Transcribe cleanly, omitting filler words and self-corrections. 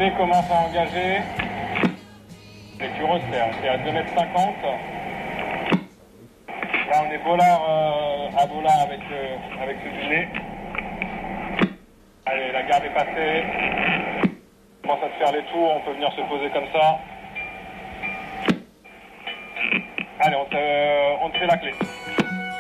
dîner commence à engager. Les curos, c'est à 2,50 m. Là, on est bollard à bollard avec ce dîner. Allez, la garde est passée. On commence à se faire les tours, on peut venir se poser comme ça. Allez, on te fait la clé.